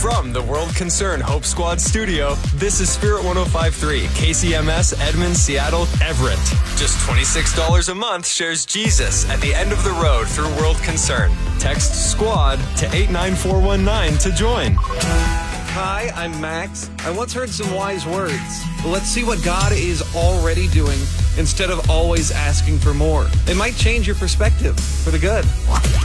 From the World Concern Hope Squad studio, this is Spirit 105.3, KCMS, Edmond, Seattle, Everett. Just $26 a month shares Jesus at the end of the road through World Concern. Text SQUAD to 89419 to join. Hi, I'm Max. I once heard some wise words. Let's see what God is already doing instead of always asking for more. It might change your perspective for the good.